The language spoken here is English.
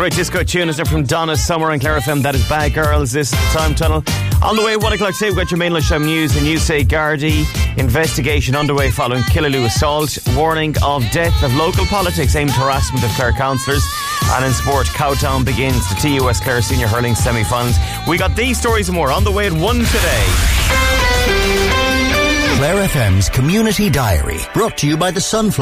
Great disco tune is there from Donna Summer and Claire FM. That is Bad Girls. This is the Time Tunnel. On the way, 1 o'clock today, we've got your main lunchtime news. The news say Gardaí investigation underway following Killaloe assault. Warning of death of local politics aimed harassment of Clare councillors. And in sport, Cowtown begins the TUS Clare Senior Hurling semi-finals. We got these stories and more on the way at 1 today. Clare FM's Community Diary, brought to you by the Sunflower